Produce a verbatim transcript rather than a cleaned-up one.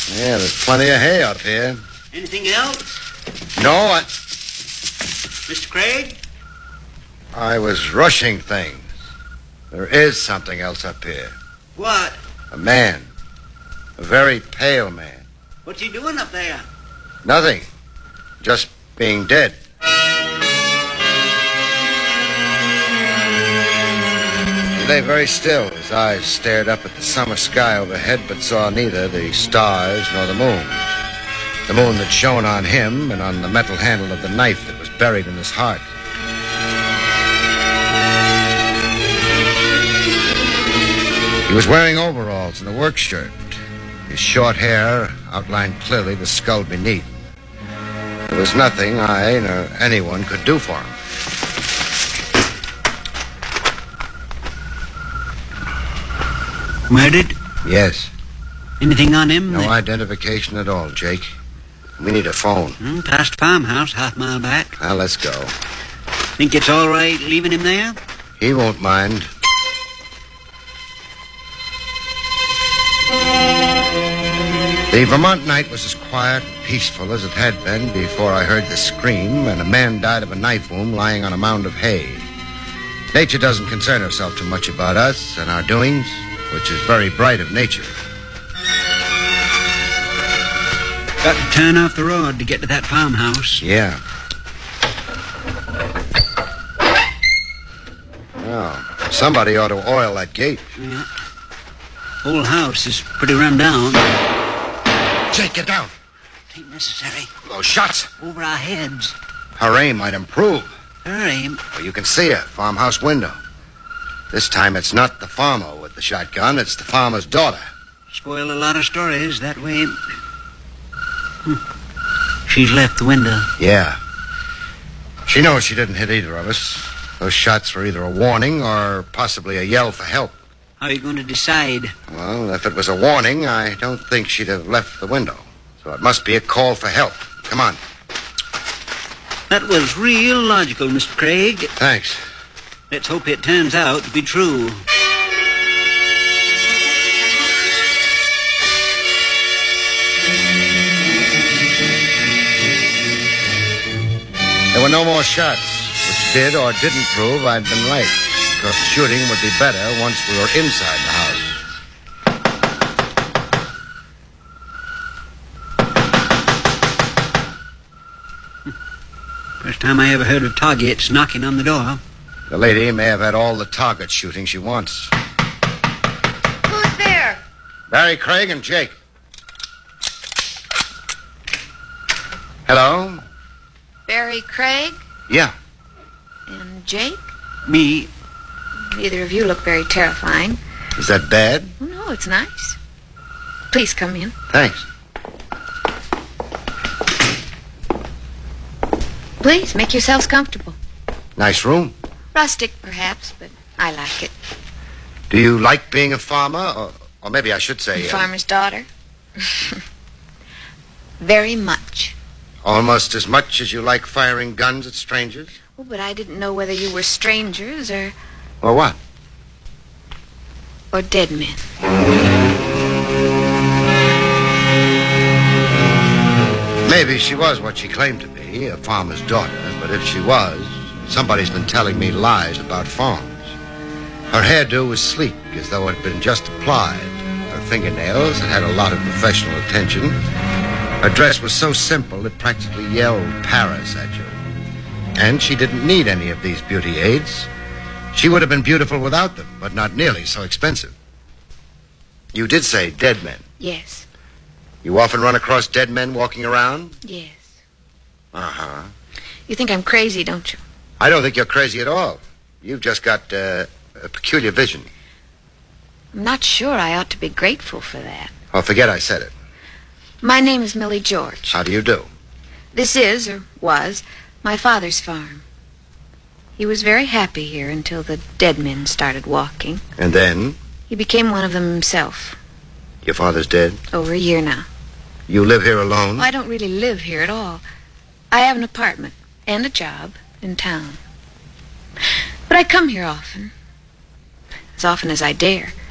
Yeah, there's plenty of hay up here. Anything else? No, I... Mister Craig? I was rushing things. There is something else up here. What? A man. A very pale man. What's he doing up there? Nothing. Just being dead. He lay very still. His eyes stared up at the summer sky overhead, but saw neither the stars nor the moon. The moon that shone on him and on the metal handle of the knife that was buried in his heart. He was wearing overalls and a work shirt. His short hair outlined clearly the skull beneath. There was nothing I nor anyone could do for him. Murdered? Yes. Anything on him? No that... identification at all, Jake. We need a phone. Hmm, past farmhouse, half mile back. Well, let's go. Think it's all right leaving him there? He won't mind. The Vermont night was as quiet and peaceful as it had been before I heard the scream and a man died of a knife wound lying on a mound of hay. Nature doesn't concern herself too much about us and our doings, which is very bright of nature. Got to turn off the road to get to that farmhouse. Yeah. Well, somebody ought to oil that gate. Yeah. Whole house is pretty run down. Jake, get down. Ain't necessary. Those shots. Over our heads. Her aim might improve. Her aim? Well, you can see her, farmhouse window. This time it's not the farmer with the shotgun, it's the farmer's daughter. Spoil a lot of stories that way. Hm. She's left the window. Yeah. She knows she didn't hit either of us. Those shots were either a warning or possibly a yell for help. How are you going to decide? Well, if it was a warning, I don't think she'd have left the window. So it must be a call for help. Come on. That was real logical, Mister Craig. Thanks. Let's hope it turns out to be true. There were no more shots, which did or didn't prove I'd been right. Because the shooting would be better once we were inside the house. First time I ever heard of targets knocking on the door. The lady may have had all the target shooting she wants. Who's there? Barry Craig and Jake. Hello? Barry Craig Yeah. and Jake? Me? Neither of you look very terrifying. Is that bad? Oh, no, it's nice. Please come in. Thanks. Please, make yourselves comfortable. Nice room. Rustic, perhaps, but I like it. Do you like being a farmer? Or, or maybe I should say... A uh, farmer's daughter? Very much. Almost as much as you like firing guns at strangers? Oh, but I didn't know whether you were strangers or... Or what? or dead men. Maybe she was what she claimed to be, a farmer's daughter, but if she was, somebody's been telling me lies about farms. Her hairdo was sleek, as though it had been just applied. Her fingernails had had a lot of professional attention. Her dress was so simple it practically yelled Paris at you. And she didn't need any of these beauty aids. She would have been beautiful without them, but not nearly so expensive. You did say dead men. Yes. You often run across dead men walking around? Yes. Uh-huh. You think I'm crazy, don't you? I don't think you're crazy at all. You've just got uh, a peculiar vision. I'm not sure I ought to be grateful for that. Oh, forget I said it. My name is Millie George. How do you do? This is, or was, my father's farm. He was very happy here until the dead men started walking. And then? He became one of them himself. Your father's dead? Over a year now. You live here alone? Well, I don't really live here at all. I have an apartment and a job in town. But I come here often. As often as I dare.